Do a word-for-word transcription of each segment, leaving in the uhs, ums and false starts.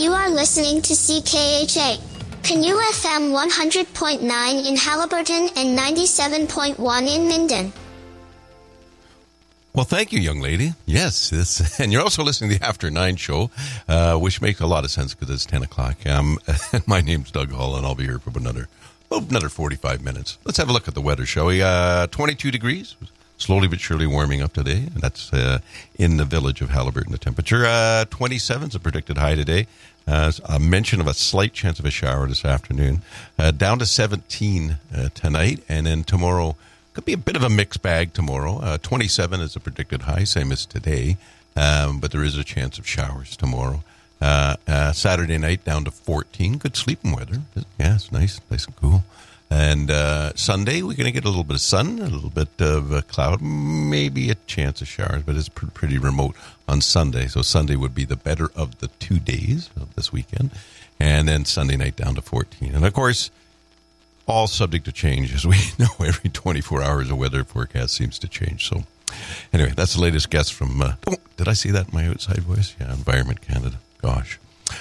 You are listening to C K H A. Canoe F M one hundred point nine in Haliburton and ninety-seven point one in Minden. Well, thank you, young lady. Yes, this, and you're also listening to the After Nine show, uh, which makes a lot of sense because it's ten o'clock. Um, my name's Doug Hall, and I'll be here for another, oh, another forty-five minutes. Let's have a look at the weather, shall we? Uh, twenty-two degrees, slowly but surely warming up today, and that's uh, in the village of Haliburton. The temperature, uh, twenty-seven is a predicted high today. Uh, a mention of a slight chance of a shower this afternoon. Uh, down to seventeen uh, tonight, and then tomorrow could be a bit of a mixed bag tomorrow. Uh, twenty-seven is a predicted high, same as today, um, but there is a chance of showers tomorrow. Uh, uh, Saturday night down to fourteen. Good sleeping weather. Yeah, it's nice, nice and cool. And uh, Sunday, we're going to get a little bit of sun, a little bit of a cloud, maybe a chance of showers, but it's pr- pretty remote on Sunday. So Sunday would be the better of the two days of this weekend. And then Sunday night down to fourteen. And, of course, all subject to change. As we know, every twenty-four hours, the weather forecast seems to change. So anyway, that's the latest guess from, uh, oh, did I see that in my outside voice? Yeah, Environment Canada. Gosh.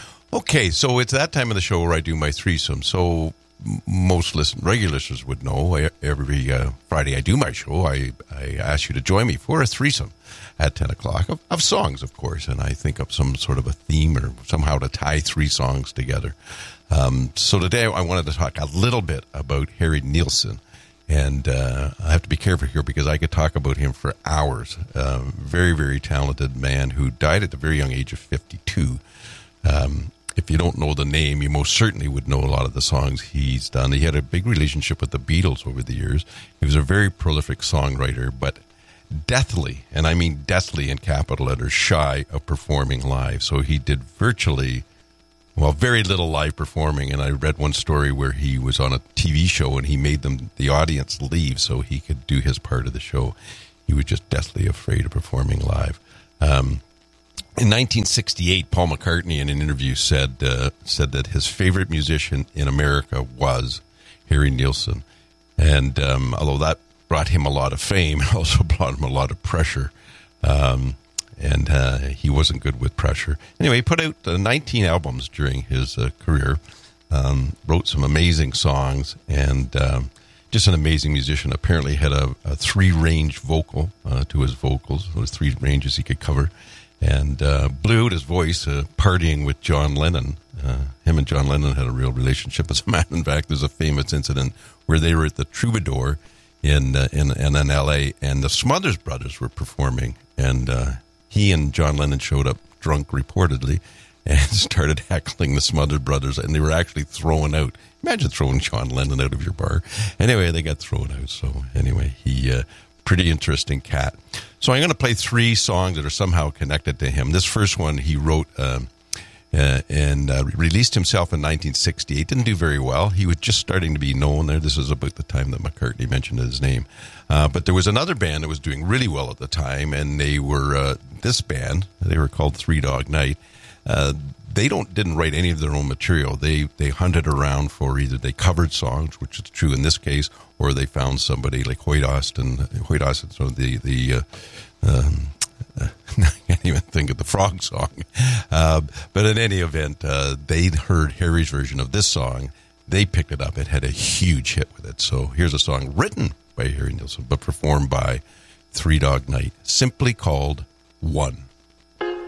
Okay, so it's that time of the show where I do my threesome. So most listen, regular listeners would know every uh, Friday I do my show, I, I ask you to join me for a threesome at ten o'clock of, of songs, of course, and I think of some sort of a theme or somehow to tie three songs together. Um, so today I wanted to talk a little bit about Harry Nilsson, and uh, I have to be careful here because I could talk about him for hours. Uh, very, very talented man who died at the very young age of fifty-two. Um, if you don't know the name, you most certainly would know a lot of the songs he's done. He had a big relationship with the Beatles over the years. He was a very prolific songwriter, but deathly, and I mean deathly in capital letters, shy of performing live. So he did virtually, well, very little live performing. And I read one story where he was on a T V show and he made them, the audience, leave so he could do his part of the show. He was just deathly afraid of performing live. Um, In nineteen sixty-eight, Paul McCartney in an interview said uh, said that his favorite musician in America was Harry Nilsson. And um, although that brought him a lot of fame, it also brought him a lot of pressure. Um, and uh, he wasn't good with pressure. Anyway, he put out uh, nineteen albums during his uh, career, um, wrote some amazing songs, and um, just an amazing musician. Apparently had a, a three-range vocal uh, to his vocals. There was three ranges he could cover. And uh, blew out his voice uh, partying with John Lennon. Uh, him and John Lennon had a real relationship as a matter of fact. There's a famous incident where they were at the Troubadour in uh, in, in, in L A, and the Smothers Brothers were performing. And uh, he and John Lennon showed up drunk, reportedly, and started heckling the Smothers Brothers, and they were actually thrown out. Imagine throwing John Lennon out of your bar. Anyway, they got thrown out. So anyway, he... Uh, pretty interesting cat. So I'm going to play three songs that are somehow connected to him. This first one he wrote um, uh, and uh, released himself in nineteen sixty-eight. Didn't do very well. He was just starting to be known there. This was about the time that McCartney mentioned his name. Uh, but there was another band that was doing really well at the time, and they were, uh, this band, they were called Three Dog Night. Uh, they don't didn't write any of their own material. They they hunted around for either they covered songs, which is true in this case, or they found somebody like Hoyt Austin. Hoyt Austin, so the the uh, um, uh, I can't even think of the frog song. Uh, but in any event, uh, they'd heard Harry's version of this song. They picked it up. It had a huge hit with it. So here's a song written by Harry Nilsson, but performed by Three Dog Night, simply called One.